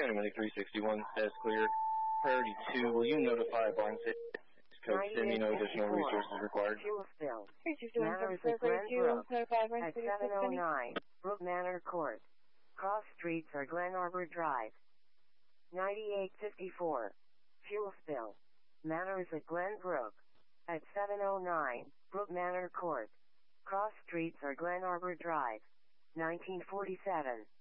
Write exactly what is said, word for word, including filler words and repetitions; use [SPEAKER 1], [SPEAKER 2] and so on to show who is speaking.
[SPEAKER 1] County three sixty-one says clear. Priority two, will you notify blind code sending no additional resources required?
[SPEAKER 2] Fuel spill.
[SPEAKER 3] three sixty-one
[SPEAKER 2] Manor is
[SPEAKER 3] says
[SPEAKER 2] at
[SPEAKER 3] clear.
[SPEAKER 2] Glen
[SPEAKER 3] two,
[SPEAKER 2] Brook
[SPEAKER 3] notify blind
[SPEAKER 2] at
[SPEAKER 3] city
[SPEAKER 2] seven oh
[SPEAKER 3] sending.
[SPEAKER 2] nine Brook Manor Court. Cross streets are Glen Arbor Drive. ninety-eight fifty-four. Fuel spill. Manor is at Glen Brook at seven oh nine Brook Manor Court. Cross streets are Glen Arbor Drive. nineteen forty-seven.